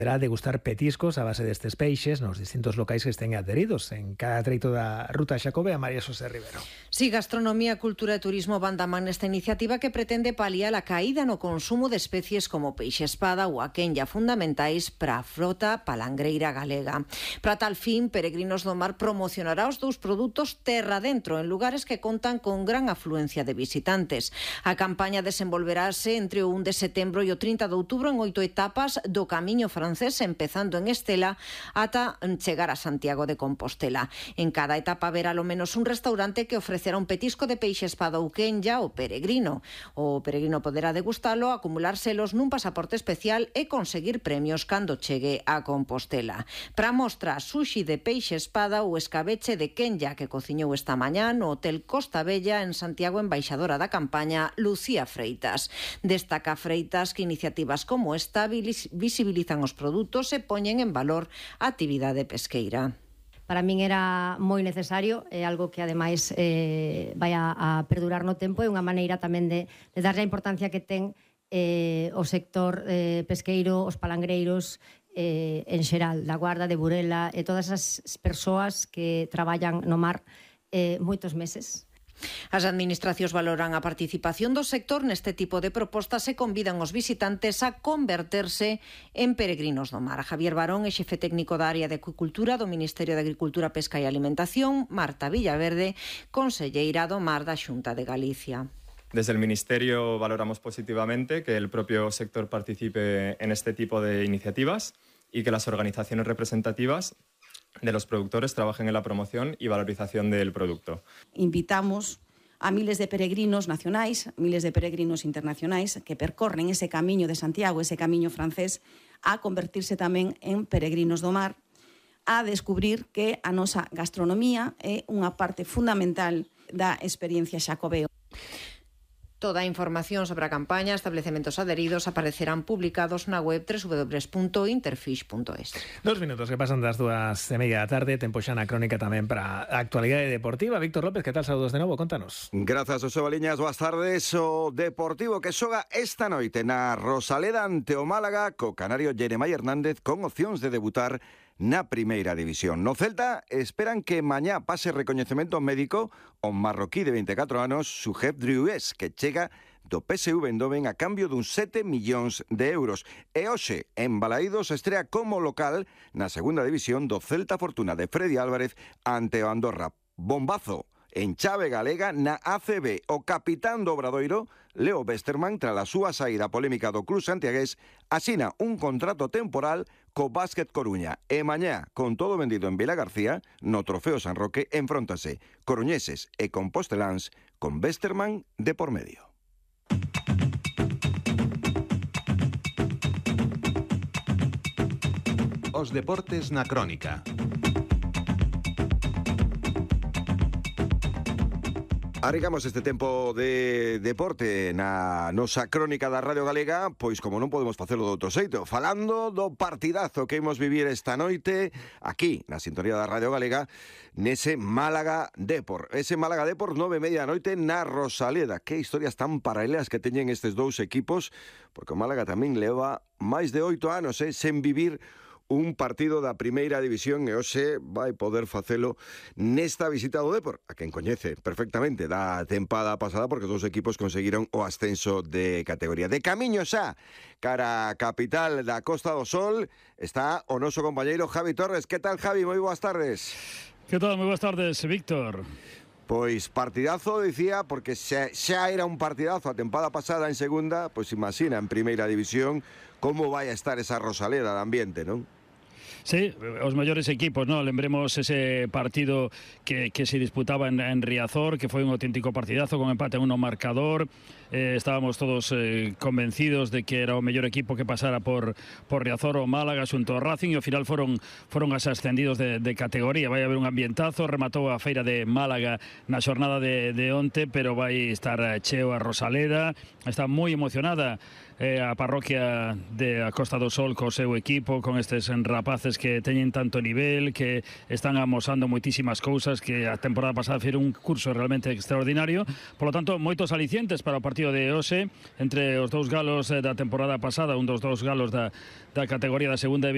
Será degustar petiscos a base destes peixes nos distintos locais que estén adheridos en cada treito da Ruta Xacobea. María Xosé Rivero. Sí, gastronomía, cultura e turismo van da man nesta iniciativa que pretende paliar a caída no consumo de especies como peixe espada ou a quenlla, fundamentais para a frota palangreira galega. Para tal fin, Peregrinos do Mar promocionará os dous produtos terra dentro en lugares que contan con gran afluencia de visitantes. A campaña desenvolverase entre o 1 de setembro e o 30 de outubro en 8 etapas do camiño francés, empezando en Estela ata chegar a Santiago de Compostela. En cada etapa haberá ao menos un restaurante que ofrecerá un petisco de peixe espada ou quenlla o peregrino. O peregrino poderá degustalo, acumulárselos nun pasaporte especial e conseguir premios cando chegue a Compostela. Para mostra, sushi de peixe espada ou escabeche de quenlla que cociñou esta mañá no Hotel Costa Bella en Santiago, embaixadora da campaña Lucía Freitas. Destaca Freitas que iniciativas como esta visibilizan os produtos e poñen en valor a actividade pesqueira. Para min era moi necesario, é algo que ademais vai a perdurar no tempo, é unha maneira tamén de darlle a importancia que ten o sector pesqueiro, os palangreiros en xeral, da Guarda, de Burela e todas as persoas que traballan no mar moitos meses. As administracións valoran a participación do sector neste tipo de propostas e convidan os visitantes a converterse en peregrinos do mar. Javier Barón é xefe técnico da área de acuicultura do Ministerio de Agricultura, Pesca e Alimentación. Marta Villaverde, conselleira do Mar da Xunta de Galicia. Desde el Ministerio valoramos positivamente que el propio sector participe en este tipo de iniciativas y que las organizaciones representativas de los productores trabajen en la promoción y valorización del producto. Invitamos a miles de peregrinos nacionais, miles de peregrinos internacionais que percorren ese camiño de Santiago, ese camiño francés, a convertirse tamén en peregrinos do mar, a descubrir que a nosa gastronomía é unha parte fundamental da experiencia xacobeo. Toda a información sobre a campaña, establecementos adheridos, aparecerán publicados na web www.interfish.es. 2 minutos que pasan das 2:30 da tarde, tempo xa na crónica tamén para a actualidade deportiva. Víctor López, que tal? Saúdos de novo, contanos. Grazas, José Baliñas, boas tardes. O Deportivo que xoga esta noite na Rosaleda ante o Málaga co canario Jeremai Hernández con opcións de debutar na primeira división. No Celta esperan que mañá pase recoñecemento médico o marroquí de 24 anos, Sujeb Drioues, que chega do PSV Eindhoven a cambio duns 7 millóns de euros. E hoxe, en Balaídos, estrea como local na segunda división do Celta Fortuna de Freddy Álvarez ante o Andorra. Bombazo en chave galega na ACB. O capitán do Obradoiro, Leo Westermann, tras a súa saída polémica do club santiagués, asina un contrato temporal co Básquet Coruña. E mañá, con todo vendido en Vila García, no Trofeo San Roque, enfróntanse coruñeses e composteláns con Westermann de por medio. Os deportes na crónica. Arregamos este tempo de deporte na nosa crónica da Radio Galega, pois como non podemos facelo de outro xeito, falando do partidazo que imos vivir esta noite aquí na sintonía da Radio Galega nese Málaga Depor. Ese Málaga Depor 9:30 da noite na Rosaleda. Que historias tan paralelas que teñen estes dous equipos, porque o Málaga tamén leva máis de 8 anos sen vivir un partido da primeira división e hoxe vai poder facelo nesta visita do Depor, a quen coñece perfectamente da tempada pasada porque os dous equipos conseguiron o ascenso de categoría. De camiño xa cara a capital da Costa do Sol está o noso compañeiro Javi Torres. Que tal, Javi? Moi boas tardes. Que tal? Moi boas tardes, Víctor. Pois partidazo, dicía, porque xa era un partidazo a tempada pasada en segunda, pois imagina en primeira división como vai a estar esa Rosaleda de ambiente, non? Sí, os mellores equipos, ¿no? Lembremos ese partido que se disputaba en Riazor, que foi un auténtico partidazo con empate a 1 marcador. Estábamos todos convencidos de que era o mellor equipo que pasara por Riazor o Málaga xunto ao Racing, e ao final foron as ascendidos de categoría. Vai haber un ambientazo, rematou a feira de Málaga na xornada de onte, pero vai estar cheo a Rosaleda. Está moi emocionada a parroquia de a Costa do Sol co seu equipo, con estes rapaces que teñen tanto nivel, que están amosando moitísimas cousas, que a temporada pasada fizeron un curso realmente extraordinario. Por lo tanto, moitos alicientes para o partido de hoxe entre os dous galos da temporada pasada, un dos dous galos da categoría da segunda división.